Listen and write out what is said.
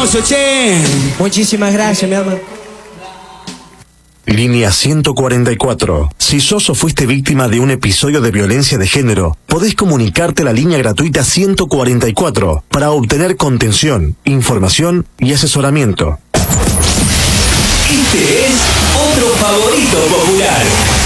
hermoso, che. Muchísimas gracias, mi amor. Línea 144. Si sos o fuiste víctima de un episodio de violencia de género, podés comunicarte a la línea gratuita 144 para obtener contención, información y asesoramiento. Este es otro favorito popular.